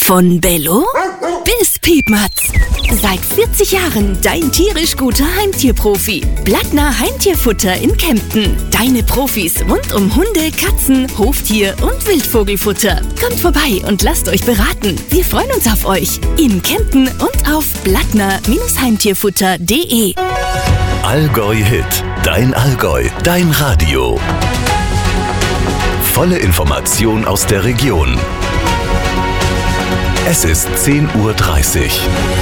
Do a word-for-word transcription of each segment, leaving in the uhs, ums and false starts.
Von Bello bis Piepmatz. Seit vierzig Jahren dein tierisch guter Heimtierprofi. Blattner Heimtierfutter in Kempten. Deine Profis rund um Hunde, Katzen, Hoftier und Wildvogelfutter. Kommt vorbei und lasst euch beraten. Wir freuen uns auf euch. In Kempten und auf blattner Heimtierfutter punkt de. Allgäu Hit. Dein Allgäu. Dein Radio. Volle Information aus der Region. Es ist zehn Uhr dreißig.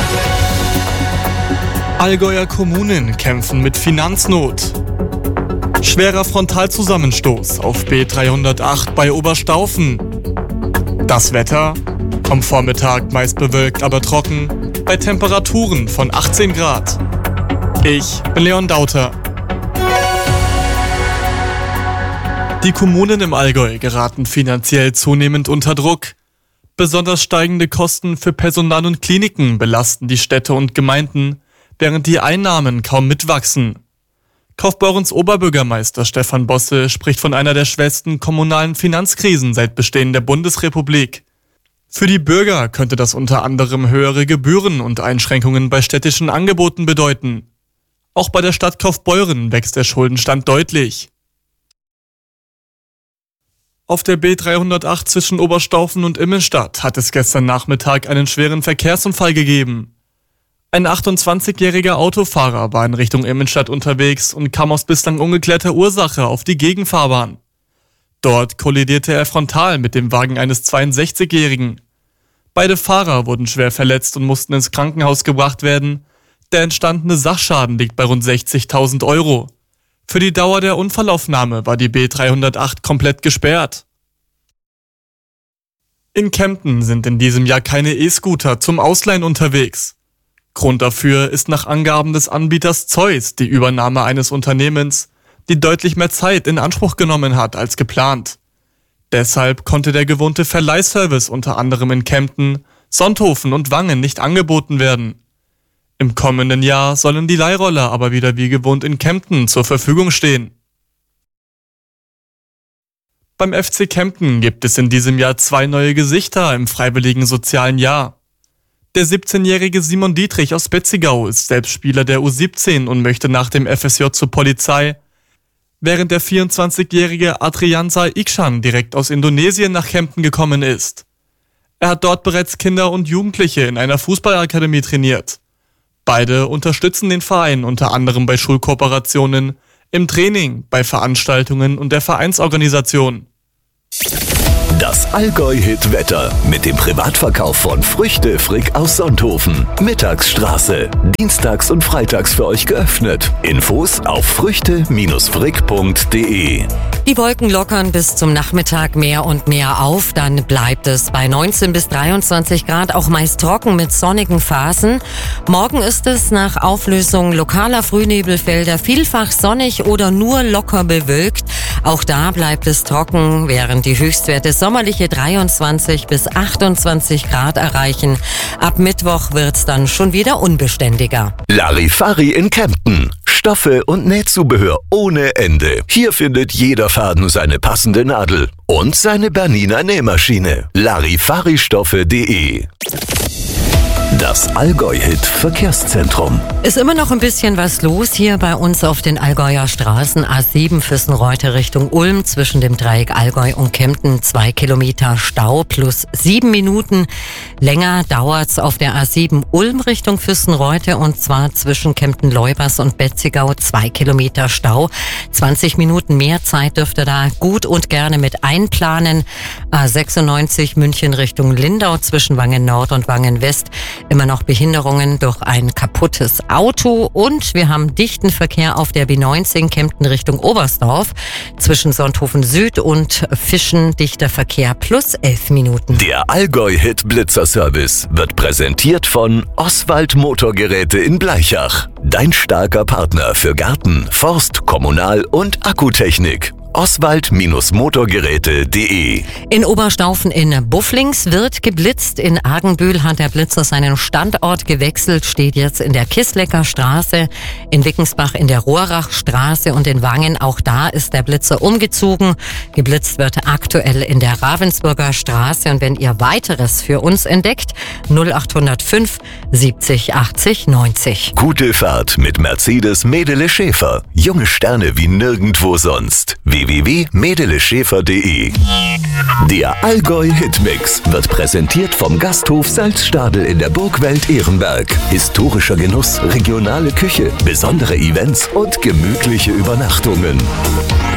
Allgäuer Kommunen kämpfen mit Finanznot. Schwerer Frontalzusammenstoß auf B dreihundertacht bei Oberstaufen. Das Wetter? Am Vormittag meist bewölkt, aber trocken, bei Temperaturen von achtzehn Grad. Ich bin Leon Dauter. Die Kommunen im Allgäu geraten finanziell zunehmend unter Druck. Besonders steigende Kosten für Personal und Kliniken belasten die Städte und Gemeinden, während die Einnahmen kaum mitwachsen. Kaufbeurens Oberbürgermeister Stefan Bosse spricht von einer der schwersten kommunalen Finanzkrisen seit Bestehen der Bundesrepublik. Für die Bürger könnte das unter anderem höhere Gebühren und Einschränkungen bei städtischen Angeboten bedeuten. Auch bei der Stadt Kaufbeuren wächst der Schuldenstand deutlich. Auf der B dreihundertacht zwischen Oberstaufen und Immenstadt hat es gestern Nachmittag einen schweren Verkehrsunfall gegeben. Ein achtundzwanzigjähriger Autofahrer war in Richtung Immenstadt unterwegs und kam aus bislang ungeklärter Ursache auf die Gegenfahrbahn. Dort kollidierte er frontal mit dem Wagen eines zweiundsechzigjährigen. Beide Fahrer wurden schwer verletzt und mussten ins Krankenhaus gebracht werden. Der entstandene Sachschaden liegt bei rund sechzigtausend Euro. Für die Dauer der Unfallaufnahme war die B dreihundertacht komplett gesperrt. In Kempten sind in diesem Jahr keine E-Scooter zum Ausleihen unterwegs. Grund dafür ist nach Angaben des Anbieters Zeus die Übernahme eines Unternehmens, die deutlich mehr Zeit in Anspruch genommen hat als geplant. Deshalb konnte der gewohnte Verleihservice unter anderem in Kempten, Sonthofen und Wangen nicht angeboten werden. Im kommenden Jahr sollen die Leihroller aber wieder wie gewohnt in Kempten zur Verfügung stehen. Beim F C Kempten gibt es in diesem Jahr zwei neue Gesichter im freiwilligen sozialen Jahr. Der siebzehnjährige Simon Dietrich aus Betzigau ist selbst Spieler der U siebzehn und möchte nach dem F S J zur Polizei, während der vierundzwanzigjährige Adriansa Iksan direkt aus Indonesien nach Kempten gekommen ist. Er hat dort bereits Kinder und Jugendliche in einer Fußballakademie trainiert. Beide unterstützen den Verein unter anderem bei Schulkooperationen, im Training, bei Veranstaltungen und der Vereinsorganisation. Das Allgäu-Hit-Wetter mit dem Privatverkauf von Früchte Frick aus Sonthofen. Mittagsstraße. Dienstags und freitags für euch geöffnet. Infos auf früchte Frick punkt de. Die Wolken lockern bis zum Nachmittag mehr und mehr auf. Dann bleibt es bei neunzehn bis dreiundzwanzig Grad, auch meist trocken mit sonnigen Phasen. Morgen ist es nach Auflösung lokaler Frühnebelfelder vielfach sonnig oder nur locker bewölkt. Auch da bleibt es trocken, während die Höchstwerte sommerliche dreiundzwanzig bis achtundzwanzig Grad erreichen. Ab Mittwoch wird's dann schon wieder unbeständiger. Larifari in Kempten. Stoffe und Nähzubehör ohne Ende. Hier findet jeder Faden seine passende Nadel und seine Bernina Nähmaschine. Larifaristoffe punkt de. Das Allgäu-Hit Verkehrszentrum. Ist immer noch ein bisschen was los hier bei uns auf den Allgäuer Straßen. A sieben Füssen-Reutte Richtung Ulm zwischen dem Dreieck Allgäu und Kempten. Zwei Kilometer Stau plus sieben Minuten. Länger dauert's auf der A sieben Ulm Richtung Füssen-Reutte und zwar zwischen Kempten-Leubers und Betzigau. Zwei Kilometer Stau. zwanzig Minuten mehr Zeit dürft ihr da gut und gerne mit einplanen. A sechsundneunzig München Richtung Lindau zwischen Wangen Nord und Wangen West. Immer noch Behinderungen durch ein kaputtes Auto und wir haben dichten Verkehr auf der B neunzehn Kempten Richtung Oberstdorf. Zwischen Sonthofen Süd und Fischen dichter Verkehr plus elf Minuten. Der Allgäu-Hit Blitzer-Service wird präsentiert von Oswald Motorgeräte in Bleichach. Dein starker Partner für Garten, Forst, Kommunal- und Akkutechnik. oswald Motorgeräte punkt de. In Oberstaufen in Bufflings wird geblitzt. In Argenbühl hat der Blitzer seinen Standort gewechselt, steht jetzt in der Kisslecker Straße, in Wickensbach in der Rohrachstraße und in Wangen. Auch da ist der Blitzer umgezogen. Geblitzt wird aktuell in der Ravensburger Straße. Und wenn ihr weiteres für uns entdeckt, null acht null fünf siebzig achtzig neunzig. Gute Fahrt mit Mercedes Medele Schäfer. Junge Sterne wie nirgendwo sonst. w w w punkt medele schäfer punkt de. Der Allgäu Hitmix wird präsentiert vom Gasthof Salzstadel in der Burgwelt Ehrenberg. Historischer Genuss, regionale Küche, besondere Events und gemütliche Übernachtungen.